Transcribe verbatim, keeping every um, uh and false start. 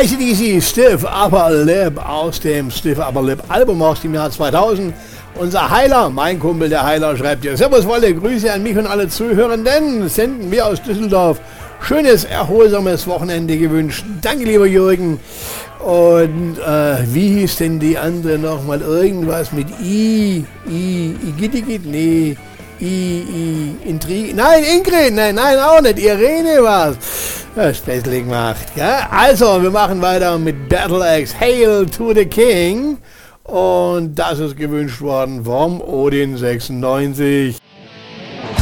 A C D C Stiff Upper Lip aus dem Stiff Upper Lip Album aus dem Jahr zweitausend. Unser Heiler, mein Kumpel der Heiler, schreibt hier: Servus, volle Grüße an mich und alle Zuhörenden. Senden wir aus Düsseldorf. Schönes, erholsames Wochenende gewünscht. Danke, lieber Jürgen. Und äh, wie hieß denn die andere nochmal? Irgendwas mit I, I, Igittigit? Nee, I, I, Intri, nein, Ingrid, nein, nein, auch nicht. Irene war's. Ja, Späßling macht, ja. Also, wir machen weiter mit Battle Axe, Hail to the King. Und das ist gewünscht worden vom Odin sechsundneunzig.